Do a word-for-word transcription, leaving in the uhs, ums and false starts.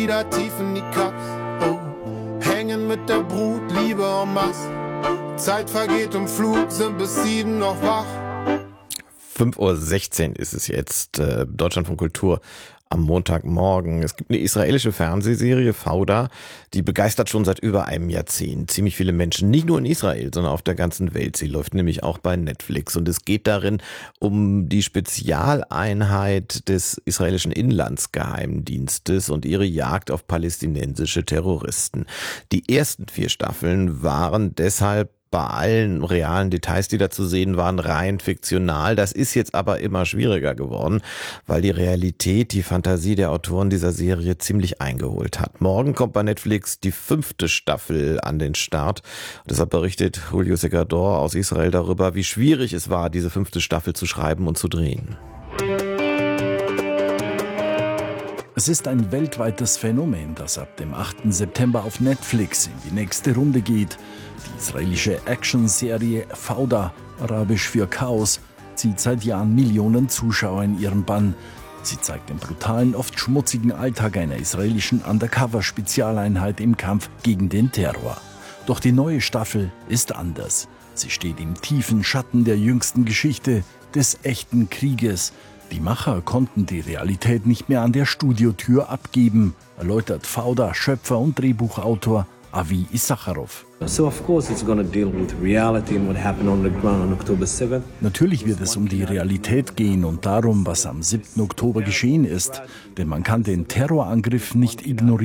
wieder tief in die Cups. Oh, hängen mit der Brut, Liebe en masse. Zeit vergeht im Flug, sind bis sieben noch wach. fünf Uhr sechzehn ist es jetzt, äh, Deutschlandfunk Kultur am Montagmorgen. Es gibt eine israelische Fernsehserie, Fauda, die begeistert schon seit über einem Jahrzehnt ziemlich viele Menschen, nicht nur in Israel, sondern auf der ganzen Welt. Sie läuft nämlich auch bei Netflix und es geht darin um die Spezialeinheit des israelischen Inlandsgeheimdienstes und ihre Jagd auf palästinensische Terroristen. Die ersten vier Staffeln waren deshalb bei allen realen Details, die da zu sehen waren, rein fiktional. Das ist jetzt aber immer schwieriger geworden, weil die Realität, die Fantasie der Autoren dieser Serie ziemlich eingeholt hat. Morgen kommt bei Netflix die fünfte Staffel an den Start. Und deshalb berichtet Julio Segador aus Israel darüber, wie schwierig es war, diese fünfte Staffel zu schreiben und zu drehen. Es ist ein weltweites Phänomen, das ab dem achten September auf Netflix in die nächste Runde geht. Die israelische Actionserie Fauda, arabisch für Chaos, zieht seit Jahren Millionen Zuschauer in ihren Bann. Sie zeigt den brutalen, oft schmutzigen Alltag einer israelischen Undercover-Spezialeinheit im Kampf gegen den Terror. Doch die neue Staffel ist anders. Sie steht im tiefen Schatten der jüngsten Geschichte, des echten Krieges. Die Macher konnten die Realität nicht mehr an der Studiotür abgeben, erläutert Fauda Schöpfer und Drehbuchautor Avi Issacharov. Natürlich wird es um die Realität gehen und darum, was am siebten Oktober geschehen ist. Denn man kann den Terrorangriff nicht ignorieren.